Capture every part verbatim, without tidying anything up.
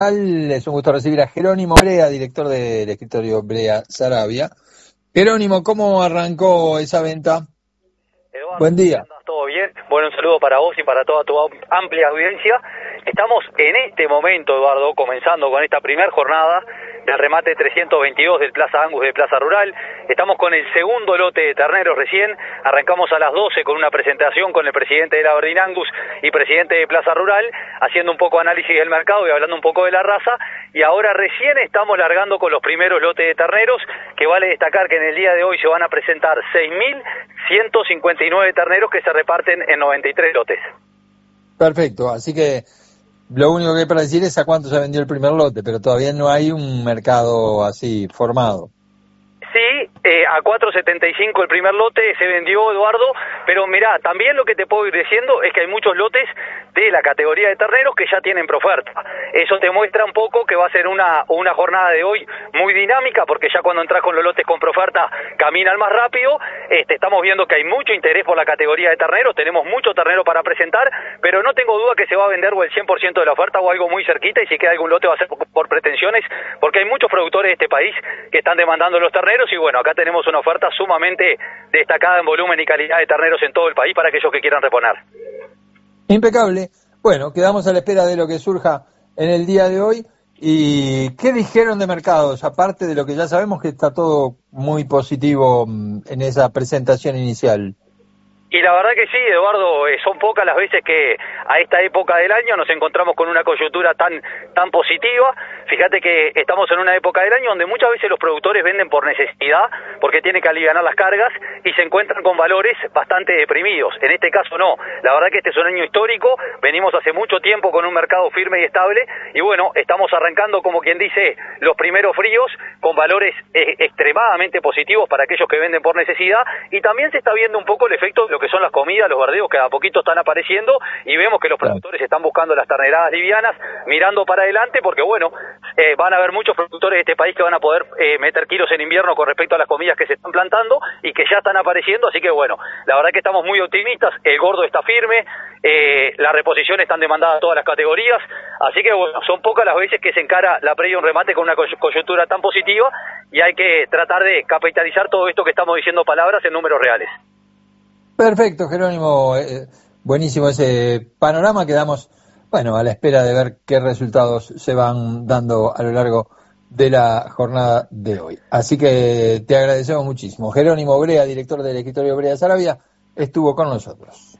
Es un gusto recibir a Jerónimo Brea, director del escritorio Brea Sarabia. Jerónimo, ¿cómo arrancó esa venta? Eduardo, buen día. ¿Todo bien? Bueno, un saludo para vos y para toda tu amplia audiencia. Estamos en este momento, Eduardo, comenzando con esta primera jornada del remate trescientos veintidós del Plaza Angus de Plaza Rural. Estamos con el segundo lote de terneros recién. Arrancamos a las doce con una presentación con el presidente de la Aberdeen Angus y presidente de Plaza Rural, haciendo un poco de análisis del mercado y hablando un poco de la raza. Y ahora recién estamos largando con los primeros lotes de terneros, que vale destacar que en el día de hoy se van a presentar seis mil ciento cincuenta y nueve terneros que se reparten en noventa y tres lotes. Perfecto, así que lo único que hay para decir es a cuánto se vendió el primer lote, pero todavía no hay un mercado así formado. Sí, eh, a cuatro setenta y cinco el primer lote se vendió, Eduardo, pero mirá, también lo que te puedo ir diciendo es que hay muchos lotes de la categoría de terneros que ya tienen proferta. Eso te muestra un poco que va a ser una, una jornada de hoy muy dinámica, porque ya cuando entras con los lotes con proferta caminan más rápido. Este, estamos viendo que hay mucho interés por la categoría de terneros, tenemos mucho ternero para presentar, pero no tengo duda que se va a vender o el cien por ciento de la oferta o algo muy cerquita, y si queda algún lote va a ser por, por pretensiones, porque hay muchos productores de este país que están demandando los terneros. Y bueno, acá tenemos una oferta sumamente destacada en volumen y calidad de terneros en todo el país para aquellos que quieran reponer. Impecable. Bueno, quedamos a la espera de lo que surja en el día de hoy. ¿Y qué dijeron de mercados? Aparte de lo que ya sabemos, que está todo muy positivo en esa presentación inicial. Y la verdad que sí, Eduardo, eh, son pocas las veces que a esta época del año nos encontramos con una coyuntura tan tan positiva. Fíjate que estamos en una época del año donde muchas veces los productores venden por necesidad, porque tienen que alivianar las cargas, y se encuentran con valores bastante deprimidos. En este caso no, la verdad que este es un año histórico, venimos hace mucho tiempo con un mercado firme y estable, y bueno, estamos arrancando, como quien dice, los primeros fríos, con valores eh, extremadamente positivos para aquellos que venden por necesidad, y también se está viendo un poco el efecto de lo que son las comidas, los verdeos que a poquito están apareciendo, y vemos que los productores están buscando las terneradas livianas, mirando para adelante, porque bueno, eh, van a haber muchos productores de este país que van a poder eh, meter kilos en invierno con respecto a las comidas que se están plantando y que ya están apareciendo. Así que bueno, la verdad que estamos muy optimistas, el gordo está firme, eh, las reposiciones están demandadas a todas las categorías, así que bueno, son pocas las veces que se encara la previa un remate con una coyuntura tan positiva, y hay que tratar de capitalizar todo esto que estamos diciendo palabras en números reales. Perfecto, Jerónimo, eh, buenísimo ese panorama. Quedamos, bueno, a la espera de ver qué resultados se van dando a lo largo de la jornada de hoy. Así que te agradecemos muchísimo. Jerónimo Brea, director del escritorio Brea Sarabia, estuvo con nosotros.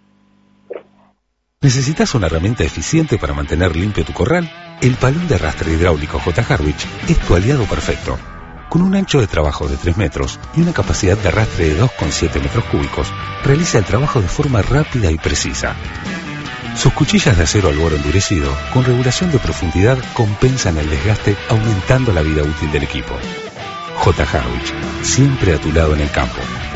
¿Necesitas una herramienta eficiente para mantener limpio tu corral? El palón de arrastre hidráulico J. Harwich es tu aliado perfecto. Con un ancho de trabajo de tres metros y una capacidad de arrastre de dos coma siete metros cúbicos, realiza el trabajo de forma rápida y precisa. Sus cuchillas de acero al borde endurecido, con regulación de profundidad, compensan el desgaste, aumentando la vida útil del equipo. J. Harwich, siempre a tu lado en el campo.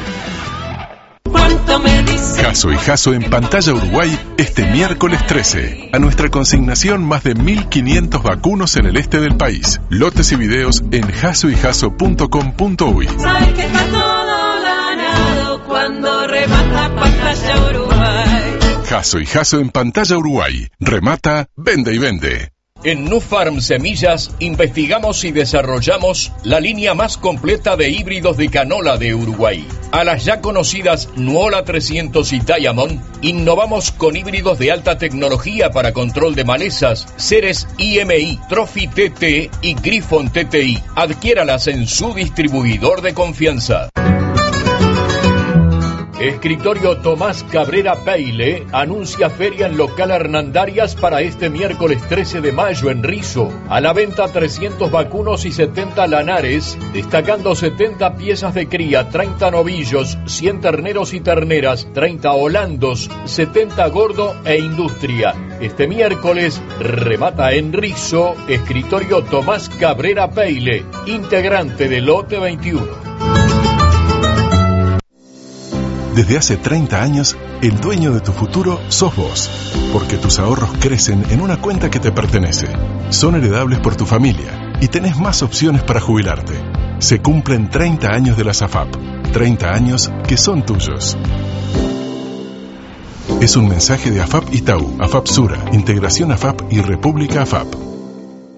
Jasso y Jasso en Pantalla Uruguay este miércoles trece. A nuestra consignación, más de mil quinientos vacunos en el este del país. Lotes y videos en jasso y jasso punto com punto uy. Sabes que está todo ganado cuando remata Pantalla Uruguay. Jasso y Jasso en Pantalla Uruguay. Remata, vende y vende. En Nufarm Semillas investigamos y desarrollamos la línea más completa de híbridos de canola de Uruguay. A las ya conocidas Nuola trescientos y Diamond, innovamos con híbridos de alta tecnología para control de malezas, Ceres I M I, Trophy T T y Griffon T T I. Adquiéralas en su distribuidor de confianza. Escritorio Tomás Cabrera Peile anuncia feria en local Hernandarias para este miércoles trece de mayo en Rizo. A la venta trescientos vacunos y setenta lanares, destacando setenta piezas de cría, treinta novillos, cien terneros y terneras, treinta holandos, setenta gordo e industria. Este miércoles remata en Rizo Escritorio Tomás Cabrera Peile, integrante del lote veintiuno. Desde hace treinta años, el dueño de tu futuro sos vos, porque tus ahorros crecen en una cuenta que te pertenece. Son heredables por tu familia y tenés más opciones para jubilarte. Se cumplen treinta años de la SAFAP, treinta años que son tuyos. Es un mensaje de AFAP Itaú, AFAP Sura, Integración AFAP y República AFAP.